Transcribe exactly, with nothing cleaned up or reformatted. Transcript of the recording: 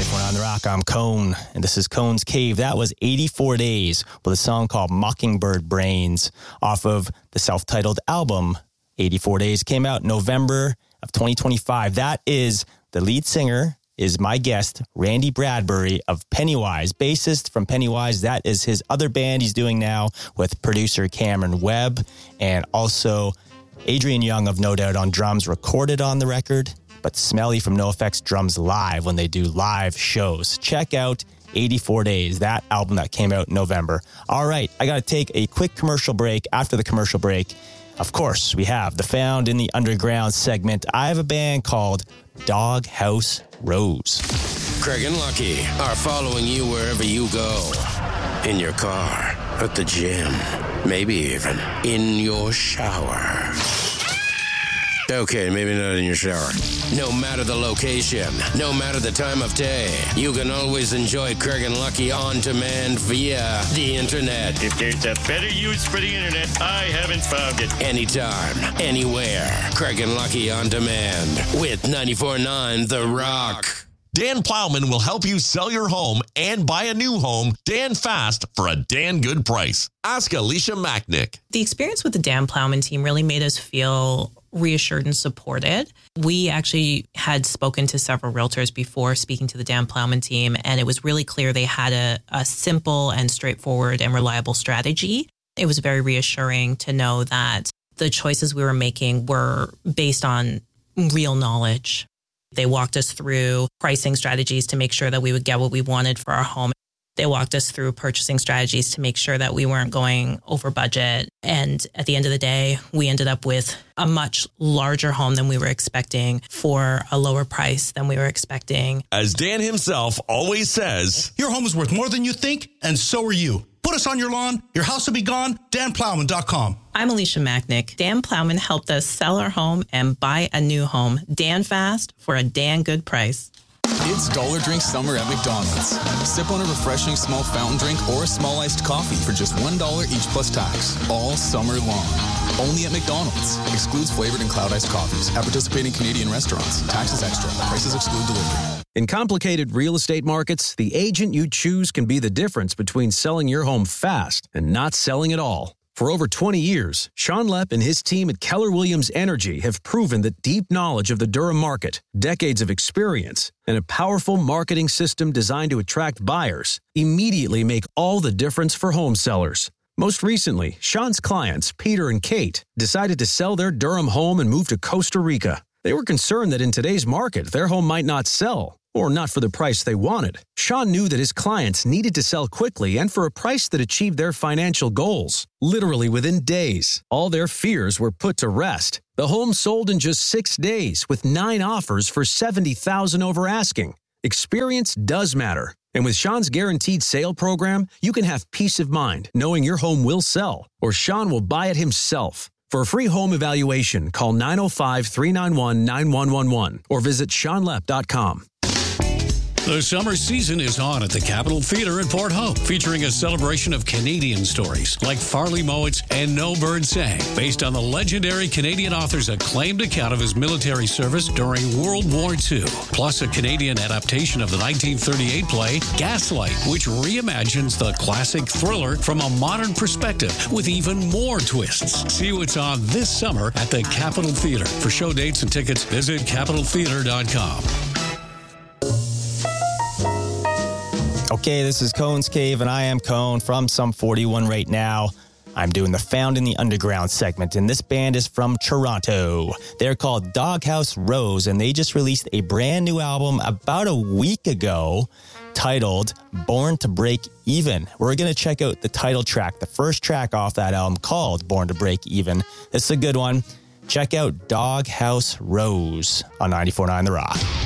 ninety-four point nine The Rock, I'm Cone, and this is Cone's Cave. That was eighty-four days with a song called Mockingbird Brains off of the self-titled album eighty-four days. Came out November of twenty twenty-five. That is the lead singer, is my guest, Randy Bradbury of Pennywise, bassist from Pennywise. That is his other band he's doing now with producer Cameron Webb, and also Adrian Young of No Doubt on drums, recorded on the record, but Smelly from NoFX drums live when they do live shows. Check out eighty-four days, that album that came out in November. All right, I got to take a quick commercial break. After the commercial break, of course, we have the Found in the Underground segment. I have a band called Doghouse Rose. Craig and Lucky are following you wherever you go. In your car, at the gym, maybe even in your shower. Okay, maybe not in your shower. No matter the location, no matter the time of day, you can always enjoy Craig and Lucky on demand via the internet. If there's a better use for the internet, I haven't found it. Anytime, anywhere. Craig and Lucky on demand with ninety-four point nine The Rock. Dan Plowman will help you sell your home and buy a new home Dan fast for a Dan good price. Ask Alicia Macknick. The experience with the Dan Plowman team really made us feel reassured and supported. We actually had spoken to several realtors before speaking to the Dan Plowman team, and it was really clear they had a, a simple and straightforward and reliable strategy. It was very reassuring to know that the choices we were making were based on real knowledge. They walked us through pricing strategies to make sure that we would get what we wanted for our home. They walked us through purchasing strategies to make sure that we weren't going over budget. And at the end of the day, we ended up with a much larger home than we were expecting for a lower price than we were expecting. As Dan himself always says, your home is worth more than you think, and so are you. Put us on your lawn, your house will be gone, dan plowman dot com. I'm Alicia Macknick. Dan Plowman helped us sell our home and buy a new home. Dan fast for a Dan good price. It's Dollar Drink Summer at McDonald's. Sip on a refreshing small fountain drink or a small iced coffee for just one dollar each plus tax, all summer long. Only at McDonald's. Excludes flavored and cloud iced coffees at participating Canadian restaurants. Taxes extra. Prices exclude delivery. In complicated real estate markets, the agent you choose can be the difference between selling your home fast and not selling at all. For over twenty years, Sean Lepp and his team at Keller Williams Energy have proven that deep knowledge of the Durham market, decades of experience, and a powerful marketing system designed to attract buyers immediately make all the difference for home sellers. Most recently, Sean's clients, Peter and Kate, decided to sell their Durham home and move to Costa Rica. They were concerned that in today's market, their home might not sell, or not for the price they wanted. Sean knew that his clients needed to sell quickly and for a price that achieved their financial goals. Literally within days, all their fears were put to rest. The home sold in just six days with nine offers for seventy thousand dollars over asking. Experience does matter. And with Sean's Guaranteed Sale program, you can have peace of mind knowing your home will sell, or Sean will buy it himself. For a free home evaluation, call nine oh five, three nine one, nine one one one or visit sean lepp dot com. The summer season is on at the Capitol Theatre in Port Hope, featuring a celebration of Canadian stories like Farley Mowat's and No Bird Sang, based on the legendary Canadian author's acclaimed account of his military service during World War Two, plus a Canadian adaptation of the nineteen thirty-eight play Gaslight, which reimagines the classic thriller from a modern perspective with even more twists. See what's on this summer at the Capitol Theatre. For show dates and tickets, visit capitol theatre dot com. Okay, this is Cone's Cave, and I am Cone from Sum forty-one right now. I'm doing the Found in the Underground segment, and this band is from Toronto. They're called Doghouse Rose, and they just released a brand new album about a week ago titled Born to Break Even. We're going to check out the title track, the first track off that album called Born to Break Even. This is a good one. Check out Doghouse Rose on ninety-four point nine The Rock.